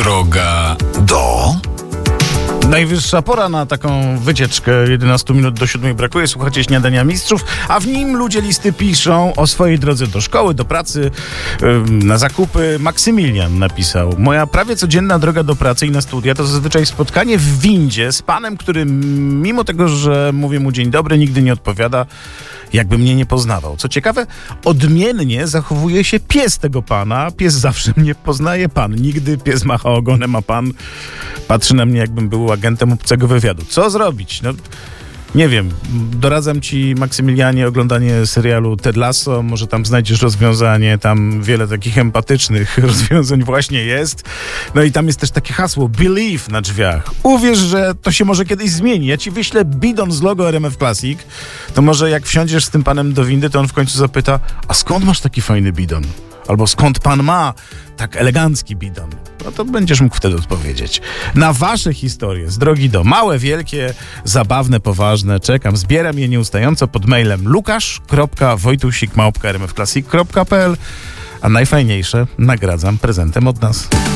Droga do... Najwyższa pora na taką wycieczkę. 11 minut do 7 brakuje. Słuchacie Śniadania Mistrzów, a w nim ludzie listy piszą o swojej drodze do szkoły, do pracy, na zakupy. Maksymilian napisał: moja prawie codzienna droga do pracy i na studia to zazwyczaj spotkanie w windzie z panem, który mimo tego, że mówię mu dzień dobry, nigdy nie odpowiada, jakby mnie nie poznawał. Co ciekawe, odmiennie zachowuje się pies tego pana. Pies zawsze mnie poznaje, pan nigdy. Pies macha ogonem, a pan patrzy na mnie, jakbym był agentem obcego wywiadu. Co zrobić? No, nie wiem. Doradzam ci, Maksymilianie, oglądanie serialu Ted Lasso. Może tam znajdziesz rozwiązanie. Tam wiele takich empatycznych rozwiązań właśnie jest. No i tam jest też takie hasło Believe na drzwiach. Uwierz, że to się może kiedyś zmieni. Ja ci wyślę bidon z logo RMF Classic. To może jak wsiądziesz z tym panem do windy, to on w końcu zapyta: a skąd masz taki fajny bidon? Albo skąd pan ma tak elegancki bidon? No to będziesz mógł wtedy odpowiedzieć. Na wasze historie z drogi do małe, wielkie, zabawne, poważne czekam. Zbieram je nieustająco pod mailem lukasz.wojtusik@rmfclassic.pl, a najfajniejsze nagradzam prezentem od nas.